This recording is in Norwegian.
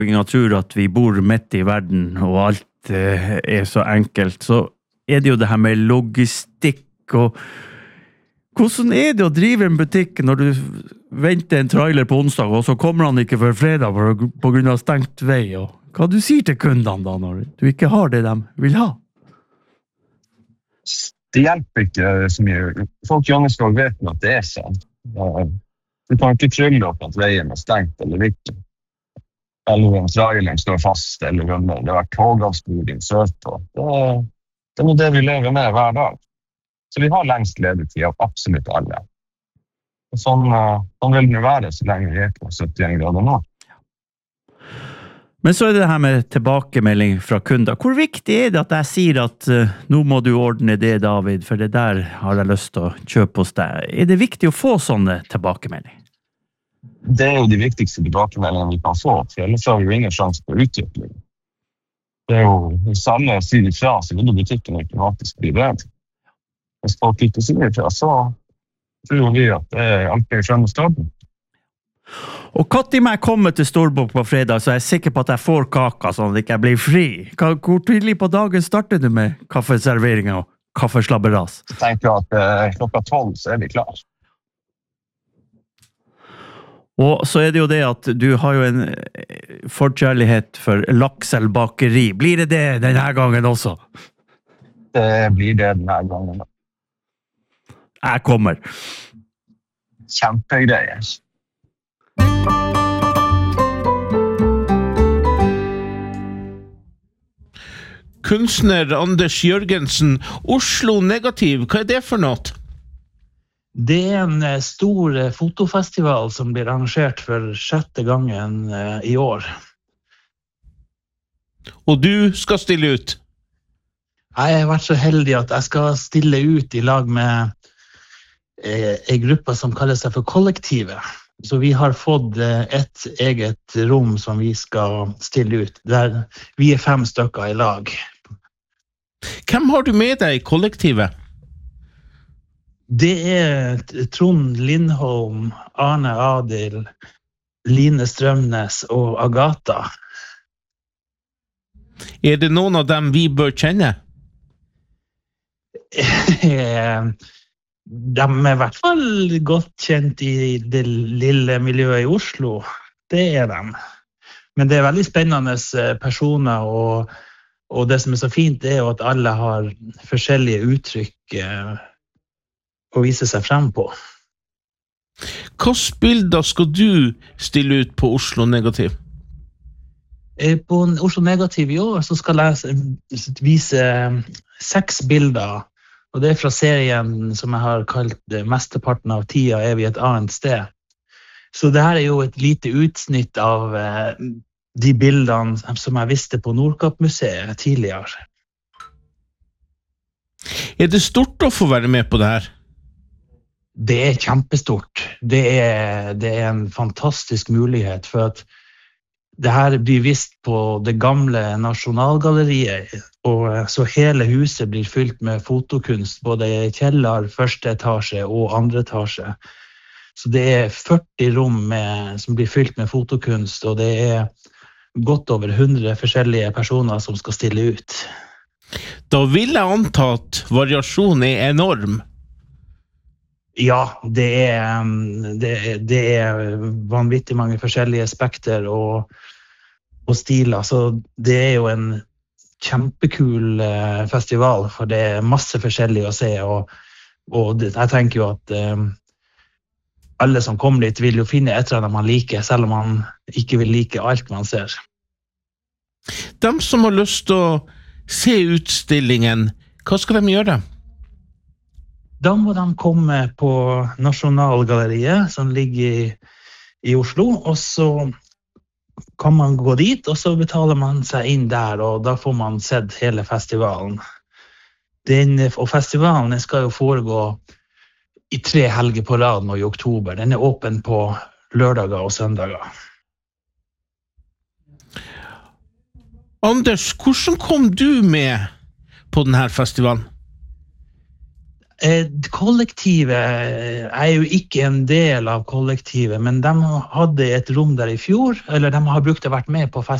Jeg tror at vi bor midt i verden, og alt så enkelt, så det jo det her med logistikk, og hvordan det å drive en butikk når du venter en trailer på onsdag, og så kommer han ikke før fredag på grunn av stengt vei, og hva du sier til kundene da, når du ikke har det de vil ha? Det hjelper ikke så mye. Folk i Johannesburg vet at det sånn. Du kan ikke trylle opp at veien stengt eller ikke. Eller om traileren står fast, eller om det har vært togavsporing sørpå. Det det vi lever med hver dag. Så vi har lengst ledetid av absolutt alle. Og sånn vil det være så lenge vi på 71 grader nå. Men så det her med tilbakemelding fra kunder. Hvor viktig det at jeg sier at nå må du ordne det, David, for det der har jeg lyst til å kjøpe hos deg. Det viktig å få sånne tilbakemelding? Det jo de viktigste tilbakemeldingene vi kan få, for ellers har vi jo ingen sjanse på utvikling. Det jo, hvis alle sier ifra, så vil butikken automatisk bli bedre. Hvis folk ikke sier ifra, så tror vi at det alltid fremme starten. Og når jeg kommer til Storbukk på fredag, så jeg sikker på at jeg får kaka, sånn at jeg ikke blir fri. Hvor tidlig på dagen starter du med kaffeservering og kaffeslabberas? Jeg tenker at klokka 12 så vi klar. Og så det jo det at du har jo en forkjærlighet for lakselbakeri. Blir det denne gangen også? Det blir det denne gangen. Jeg kommer. Kjempegreier. Kunstner Anders Jørgensen, Oslo Negativ, hva det for noe? Det en stor fotofestival som blir arrangert for 6. gangen i år. Og du skal stille ut? Jeg har vært så heldig at jeg skal stille ut i lag med en gruppe som kaller seg for Kollektivet. Så vi har fått et eget rom som vi skal stille ut, der vi 5 stykker i lag. Hvem har du med deg i Kollektivet? Det Trond Lindholm, Arne Adil, Line Strømnes og Agatha. Det noen av dem vi bør kjenne? De I hvert fall godt kjent i det lille miljøet i Oslo. Det de. Men det veldig spennende personer, og det som så fint jo at alle har forskjellige uttrykk å vise seg frem på. Hvilke bilder skal du stille ut på Oslo Negativ? På Oslo Negativ i år så skal jeg vise 6 bilder, og det fra serien som jeg har kalt Mesteparten av tida vi et annet sted. Så det her jo et lite utsnitt av de bildene som jeg visste på Nordkapp-museet tidligere. Det stort å få være med på det her? Det kjempestort. Det en fantastisk mulighet, for at det her blir vist på det gamle Nasjonalgalleriet, og så hele huset blir fylt med fotokunst, både i kjeller, første etasje og andre etasje. Så det 40 rom som blir fylt med fotokunst, og det godt over 100 forskjellige personer som skal stille ut. Da vil jeg anta at variasjonen enorm. Ja, det vanvittig mange forskjellige spekter og stiler, så det jo en kjempekul festival, for det masse forskjellig å se, og jeg tenker jo at alle som kommer dit vil jo finne et eller annet man liker, selv om man ikke vil like alt man ser. De som har lyst til å se utstillingen, hva skal de gjøre? Da må de komme på Nasjonalgalleriet, som ligger i Oslo, og så kan man gå dit, og så betaler man seg inn der, og da får man sett hele festivalen. Og festivalen skal jo foregå i 3 helger på rad nå i oktober. Den åpen på lørdager og søndager. Anders, hvordan kom du med på denne festivalen? Kollektivet er jo ikke en del av kollektivet, men de hadde et rom der i fjor, eller de har brukt å vært med på fest